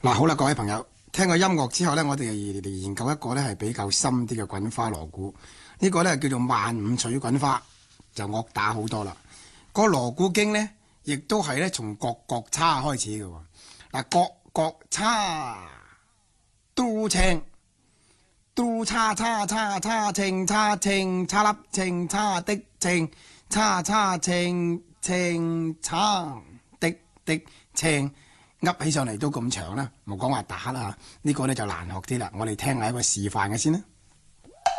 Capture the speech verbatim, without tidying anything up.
嗱，好啦，各位朋友，聽過音樂之後呢，我哋嚟研究一個呢係比較深啲嘅滾花鑼鼓。呢、這個呢叫做萬五取滾花，就惡打好多啦。個鑼鼓經呢，亦都係呢從角角叉開始嘅。嗱，角角叉都稱，都叉叉叉叉稱叉稱叉粒稱叉的稱叉叉稱稱叉的的稱。噏起上嚟都咁長啦，冇講話打啦嚇，呢個呢就難學啲啦。我哋聽下一個示範嘅先啦。